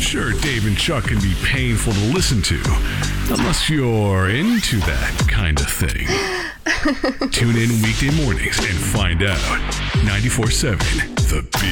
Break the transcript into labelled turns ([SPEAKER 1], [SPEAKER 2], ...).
[SPEAKER 1] Sure, Dave and Chuck can be painful to listen to, unless you're into that kind of thing. Tune in weekday mornings and find out. 94.7 The Beat.